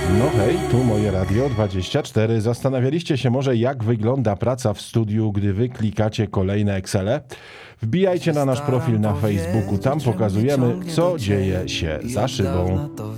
No hej, tu moje Radio 24. Zastanawialiście się może, jak wygląda praca w studiu, gdy wy klikacie kolejne Excele? Wbijajcie na nasz profil na Facebooku, tam pokazujemy, co dzieje się za szybą.